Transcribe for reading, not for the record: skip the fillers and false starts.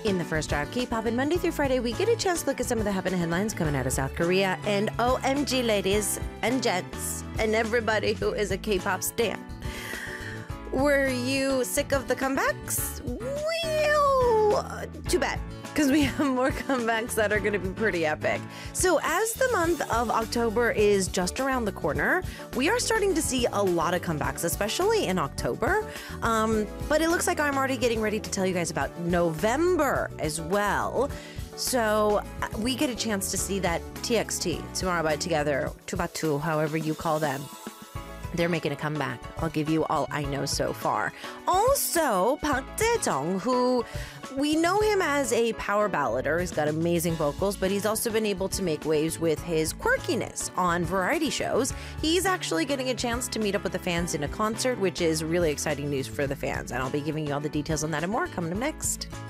In the first hour of K-pop, and Monday through Friday, we get a chance to look at some of the happening headlines coming out of South Korea. And OMG, ladies and gents, and everybody who is a K-pop stan. Were you sick of the comebacks? Well, too bad, because we have more comebacks that are going to be pretty epic. So as the month of October is just around the corner, we are starting to see a lot of comebacks, especially in October. But it looks like I'm already getting ready to tell you guys about November as well. So we get a chance to see that TXT, Tomorrow by Together, Tubatu, however you call them. They're making a comeback. I'll give you all I know so far. Also, Park Jae-jung, who we know him as a power ballader. He's got amazing vocals, but he's also been able to make waves with his quirkiness on variety shows. He's actually getting a chance to meet up with the fans in a concert, which is really exciting news for the fans. And I'll be giving you all the details on that and more coming up next.